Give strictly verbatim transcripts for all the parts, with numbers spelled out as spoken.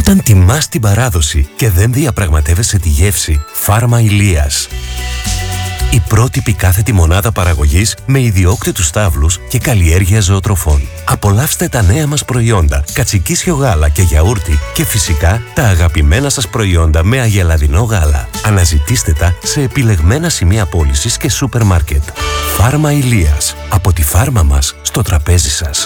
Όταν τιμάς την παράδοση και δεν διαπραγματεύεσαι τη γεύση, Φάρμα Ηλίας. Η πρότυπη κάθετη μονάδα παραγωγής με ιδιόκτητους στάβλους και καλλιέργεια ζωοτροφών. Απολαύστε τα νέα μας προϊόντα, κατσικίσιο γάλα και γιαούρτι και φυσικά τα αγαπημένα σας προϊόντα με αγελαδινό γάλα. Αναζητήστε τα σε επιλεγμένα σημεία πώλησης και σούπερ μάρκετ. Φάρμα Ηλίας. Από τη φάρμα μας στο τραπέζι σας.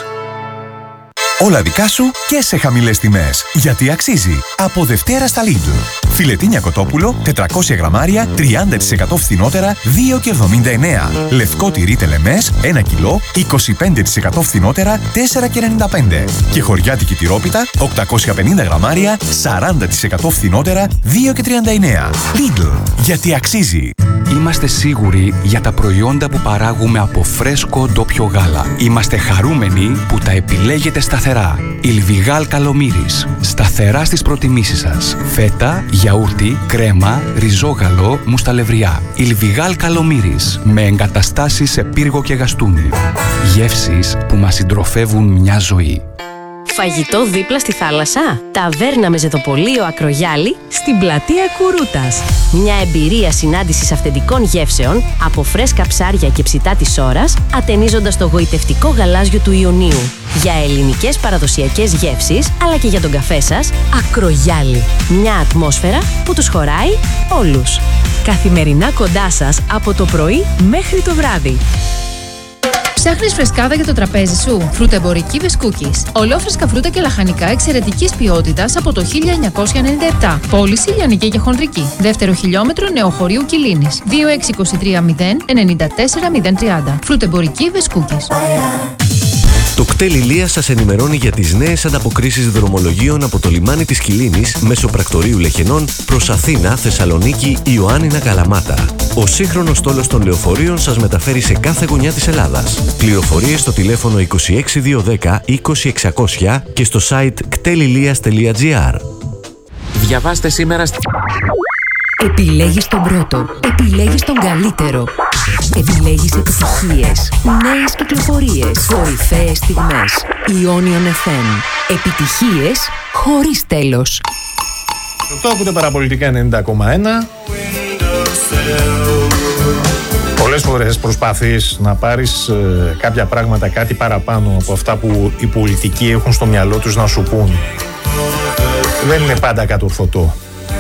Όλα δικά σου και σε χαμηλές τιμές. Γιατί αξίζει. Από Δευτέρα στα Lidl. Φιλετίνια κοτόπουλο, τετρακόσια γραμμάρια, τριάντα τοις εκατό φθηνότερα, δύο και εβδομήντα εννέα. Λευκό τυρί τελεμές, ένα κιλό, είκοσι πέντε τοις εκατό φθηνότερα, τέσσερα και ενενήντα πέντε. Και χωριάτικη τυρόπιτα, οκτακόσια πενήντα γραμμάρια, σαράντα τοις εκατό φθηνότερα, δύο και τριάντα εννέα. Lidl. Γιατί αξίζει. Είμαστε σίγουροι για τα προϊόντα που παράγουμε από φρέσκο ντόπιο γάλα. Είμαστε χαρούμενοι που τα επιλέγετε σταθερά. Ιλβιγάλ Καλομύρης. Σταθερά στις προτιμήσεις σας. Φέτα, γιαούρτι, κρέμα, ριζόγαλο, μουσταλευριά. Ιλβιγάλ Καλομύρης. Με εγκαταστάσεις σε πύργο και γαστούνι. Γεύσεις που μας συντροφεύουν μια ζωή. Φαγητό δίπλα στη θάλασσα. Ταβέρνα με ζεδοπολείο Ακρογιάλη στην πλατεία Κουρούτας. Μια εμπειρία συνάντησης αυθεντικών γεύσεων από φρέσκα ψάρια και ψητά της ώρας, ατενίζοντας το γοητευτικό γαλάζιο του Ιωνίου. Για ελληνικές παραδοσιακές γεύσεις, αλλά και για τον καφέ σας, Ακρογιάλη. Μια ατμόσφαιρα που τους χωράει όλους. Καθημερινά κοντά σας από το πρωί μέχρι το βράδυ. Ψάχνεις φρεσκάδα για το τραπέζι σου? Φρουτεμπορική Βεσκούκης. Ολόφρεσκα φρούτα και λαχανικά εξαιρετικής ποιότητας από το χίλια εννιακόσια ενενήντα επτά. Πώληση λιανική και χονδρική. Δεύτερο χιλιόμετρο Νεοχωρίου Κιλίνης. δύο έξι δύο τρία μηδέν εννιά τέσσερα μηδέν τριάντα. Φρουτεμπορική Βεσκούκης. Το κτέλ Ηλίας σας ενημερώνει για τις νέες ανταποκρίσεις δρομολογίων από το λιμάνι της Κιλίνης μέσω πρακτορείου Λεχενών προς Αθήνα, Θεσσαλονίκη, Ιωάννινα, Καλαμάτα. Ο σύγχρονος στόλος των λεωφορείων σας μεταφέρει σε κάθε γωνιά της Ελλάδας. Πληροφορίες στο τηλέφωνο είκοσι έξι διακόσια δέκα είκοσι εξακόσια και στο site κτεληλίας τελεία τζι άρ. Διαβάστε σήμερα... Επιλέγεις τον πρώτο. Επιλέγεις τον καλύτερο. Επιλέγεις επιτυχίες, νέες κυκλοφορίες, κορυφαίες στιγμές. Ionion εφ εμ. Επιτυχίες χωρίς τέλος. Το ακούτε Παραπολιτικά ενενήντα κόμμα ένα. Πολλές φορές προσπαθείς να πάρεις ε, κάποια πράγματα, κάτι παραπάνω από αυτά που οι πολιτικοί έχουν στο μυαλό τους να σου πούν. Δεν είναι πάντα κατορθωτό.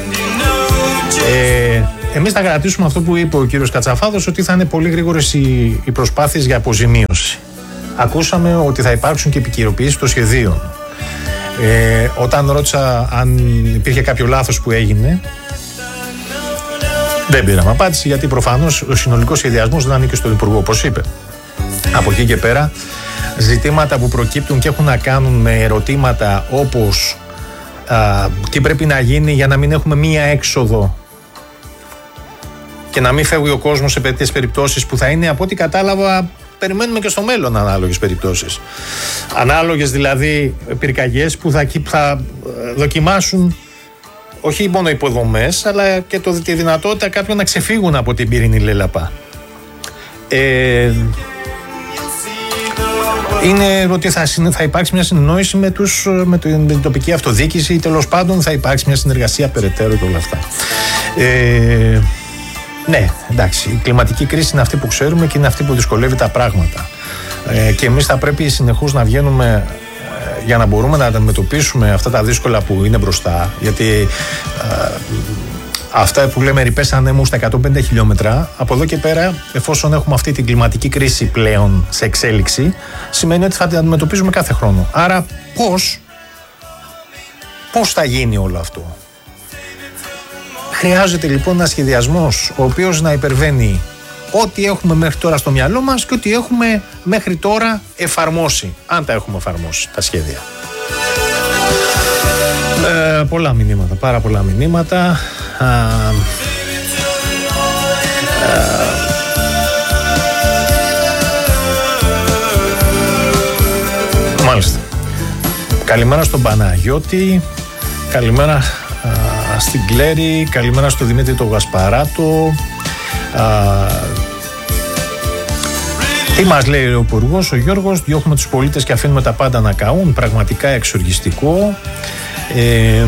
Ε, εμείς θα κρατήσουμε αυτό που είπε ο κύριος Κατσαφάδος, ότι θα είναι πολύ γρήγορες οι, οι προσπάθειες για αποζημίωση. Ακούσαμε ότι θα υπάρξουν και επικαιροποιήσεις των σχεδίων. Ε, όταν ρώτησα αν υπήρχε κάποιο λάθος που έγινε, δεν πήραμε απάντηση, γιατί προφανώς ο συνολικός σχεδιασμός δεν ανήκει στον Υπουργό, όπως είπε. Από εκεί και πέρα, ζητήματα που προκύπτουν και έχουν να κάνουν με ερωτήματα όπως α, τι πρέπει να γίνει για να μην έχουμε μία έξοδο και να μην φεύγει ο κόσμος σε τέτοιες περιπτώσεις που θα είναι, από ό,τι κατάλαβα, περιμένουμε και στο μέλλον ανάλογες περιπτώσεις. Ανάλογες δηλαδή πυρκαγιές που θα, θα δοκιμάσουν όχι μόνο υποδομές, αλλά και το, τη δυνατότητα κάποιων να ξεφύγουν από την πυρηνή λέλαπα. Ε, είναι ότι θα, θα υπάρξει μια συνεννόηση με, τους, με, το, με την τοπική αυτοδιοίκηση, ή τέλος πάντων θα υπάρξει μια συνεργασία περαιτέρω και όλα αυτά. Ε, ναι, εντάξει, η κλιματική κρίση είναι αυτή που ξέρουμε και είναι αυτή που δυσκολεύει τα πράγματα. Ε, και εμείς θα πρέπει συνεχώς να βγαίνουμε ε, για να μπορούμε να αντιμετωπίσουμε αυτά τα δύσκολα που είναι μπροστά, γιατί ε, αυτά που λέμε ρηπές ανέμου στα εκατόν πενήντα χιλιόμετρα, από εδώ και πέρα, εφόσον έχουμε αυτή την κλιματική κρίση πλέον σε εξέλιξη, σημαίνει ότι θα την αντιμετωπίζουμε κάθε χρόνο. Άρα πώς, πώς θα γίνει όλο αυτό? Χρειάζεται λοιπόν ένας σχεδιασμός ο οποίος να υπερβαίνει ό,τι έχουμε μέχρι τώρα στο μυαλό μας και ό,τι έχουμε μέχρι τώρα εφαρμόσει, αν τα έχουμε εφαρμόσει τα σχέδια. Ε, πολλά μηνύματα, πάρα πολλά μηνύματα. Α, α, μάλιστα. Καλημέρα στον Παναγιώτη, καλημέρα α, στην Κλέρη, καλημέρα στο Δημήτρη το Γασπαράτο. Α, τι μας λέει ο Υπουργός, ο Γιώργος? Διώχνουμε τους πολίτες και αφήνουμε τα πάντα να καούν. Πραγματικά εξοργιστικό. Ε,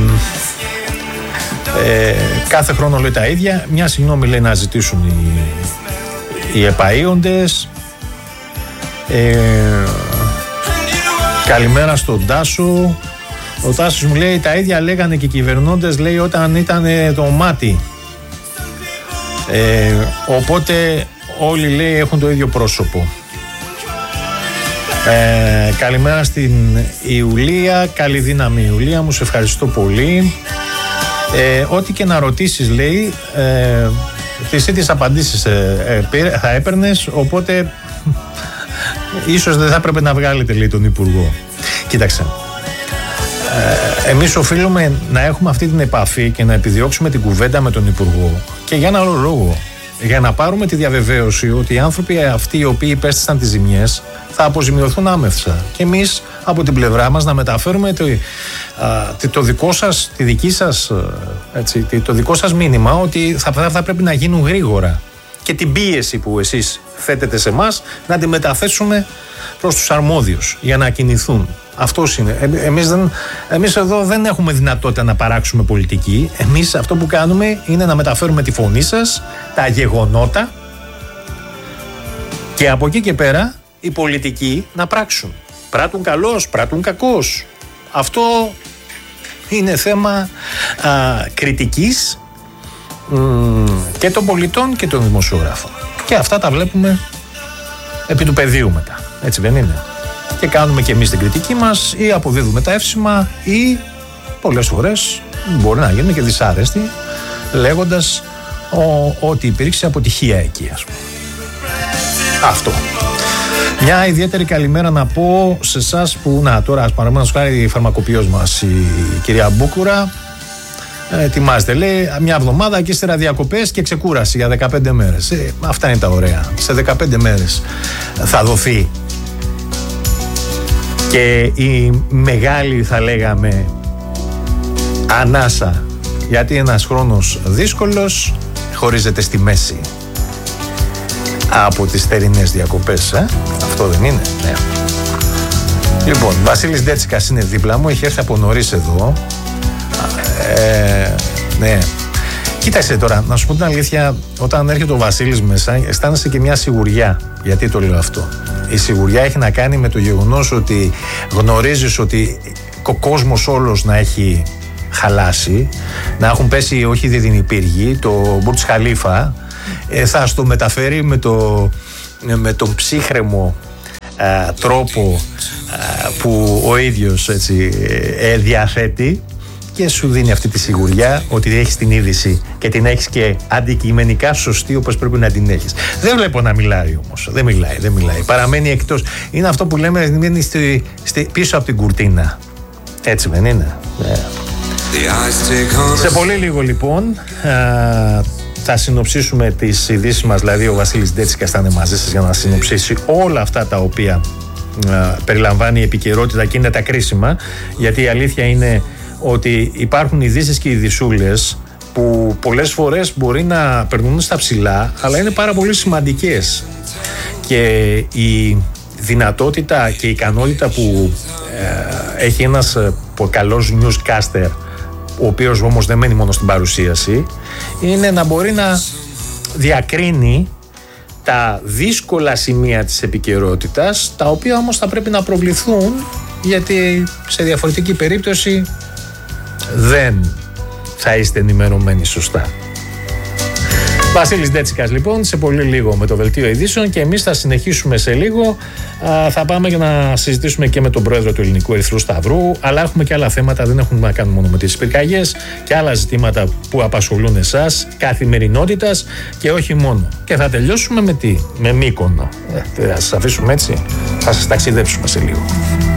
ε, κάθε χρόνο λέει τα ίδια. Μια συγγνώμη λέει να ζητήσουν οι, οι επαΐοντες. Ε, καλημέρα στον Τάσο. Ο Τάσος μου λέει τα ίδια λέγανε και οι κυβερνώντες, λέει, όταν ήταν το μάτι. Ε, οπότε όλοι, λέει, έχουν το ίδιο πρόσωπο. Ε, καλημέρα στην Ιουλία. Καλή δύναμη, Ιουλία μου, σε ευχαριστώ πολύ. Ε, ό,τι και να ρωτήσεις, λέει, ε, τις ίδιες απαντήσεις ε, ε, θα έπαιρνες, οπότε ίσως δεν θα έπρεπε να βγάλετε, λέει, τον Υπουργό. Κοίταξε, ε, εμείς οφείλουμε να έχουμε αυτή την επαφή και να επιδιώξουμε την κουβέντα με τον Υπουργό, και για ένα άλλο λόγο, για να πάρουμε τη διαβεβαίωση ότι οι άνθρωποι αυτοί οι οποίοι υπέστησαν τις ζημιές θα αποζημιωθούν άμεσα, και εμείς από την πλευρά μας να μεταφέρουμε το, α, το δικό σας, τη δική σας, έτσι, το δικό σας μήνυμα ότι θα, θα πρέπει να γίνουν γρήγορα, και την πίεση που εσείς θέτετε σε εμάς να τη μεταθέσουμε προς τους αρμόδιους για να κινηθούν. Αυτός είναι. Ε, εμείς, δεν, εμείς εδώ δεν έχουμε δυνατότητα να παράξουμε πολιτική. Εμείς αυτό που κάνουμε είναι να μεταφέρουμε τη φωνή σας, τα γεγονότα, και από εκεί και πέρα οι πολιτικοί να πράξουν. Πράττουν καλώς, πράττουν κακώς. Αυτό είναι θέμα α, κριτικής μ, και των πολιτών και των δημοσιογράφων. Και αυτά τα βλέπουμε επί του πεδίου μετά. Έτσι δεν είναι? Και κάνουμε και εμείς την κριτική μας, ή αποδίδουμε τα εύσημα, ή πολλές φορές μπορεί να γίνουμε και δυσάρεστοι λέγοντας ο, ότι υπήρξε αποτυχία εκεί, ας πούμε. Αυτό. Μια ιδιαίτερη καλημέρα να πω σε εσάς που, να τώρα ας παραδείγματος χάρη η φαρμακοποιός μας, η κυρία Μπούκουρα, ετοιμάζεται, λέει, μια εβδομάδα και ύστερα διακοπές και ξεκούραση για δεκαπέντε μέρες. Ε, αυτά είναι τα ωραία. Σε δεκαπέντε μέρες θα δοθεί και η μεγάλη, θα λέγαμε, ανάσα, γιατί ένας χρόνος δύσκολος χωρίζεται στη μέση από τις θερινές διακοπές, ε? Αυτό δεν είναι? Ναι. Λοιπόν, Βασίλης Ντέτσικας είναι δίπλα μου, έχει έρθει από νωρίς εδώ. Ε, ναι. Κοίταξε τώρα, να σου πω την αλήθεια, όταν έρχεται ο Βασίλης μέσα, αισθάνεσαι και μια σιγουριά. Γιατί το λέω αυτό? Η σιγουριά έχει να κάνει με το γεγονός ότι γνωρίζεις ότι ο κόσμος όλος να έχει χαλάσει, να έχουν πέσει όχι δίδυμοι πύργοι, το Μπουρτς Χαλίφα, ε, θα στο μεταφέρει με, το, με τον ψύχρεμο α, τρόπο α, που ο ίδιος, έτσι, ε, διαθέτει, και σου δίνει αυτή τη σιγουριά ότι έχεις την είδηση και την έχεις και αντικειμενικά σωστή όπως πρέπει να την έχεις. Δεν βλέπω να μιλάει όμως. Δεν μιλάει, δεν μιλάει. Παραμένει εκτός. Είναι αυτό που λέμε, είναι στη, στη, πίσω από την κουρτίνα. Έτσι δεν είναι? Yeah. Σε πολύ λίγο λοιπόν α, θα συνοψίσουμε τις ειδήσεις μας, δηλαδή ο Βασίλης Ντέτσικας θα είναι μαζί σας για να συνοψίσει όλα αυτά τα οποία α, περιλαμβάνει η επικαιρότητα, και είναι τα κρίσιμα, γιατί η αλήθεια είναι ότι υπάρχουν ειδήσεις και ειδησούλες που πολλές φορές μπορεί να περνούν στα ψηλά, αλλά είναι πάρα πολύ σημαντικές, και η δυνατότητα και η ικανότητα που ε, έχει ένας ε, καλός newscaster, ο οποίος όμως δεν μένει μόνο στην παρουσίαση, είναι να μπορεί να διακρίνει τα δύσκολα σημεία της επικαιρότητας, τα οποία όμως θα πρέπει να προβληθούν, γιατί σε διαφορετική περίπτωση δεν θα είστε ενημερωμένοι σωστά. Βασίλης Ντέτσικας λοιπόν, σε πολύ λίγο με το δελτίο ειδήσεων, και εμείς θα συνεχίσουμε σε λίγο. Α, θα πάμε για να συζητήσουμε και με τον πρόεδρο του Ελληνικού Ερυθρού Σταυρού, αλλά έχουμε και άλλα θέματα, δεν έχουμε να κάνουμε μόνο με τις πυρκαγιές, και άλλα ζητήματα που απασχολούν εσάς, καθημερινότητας και όχι μόνο. Και θα τελειώσουμε με τι? Με Μύκονο. Ε, θα σας αφήσουμε έτσι, θα σας ταξιδέψουμε σε λίγο.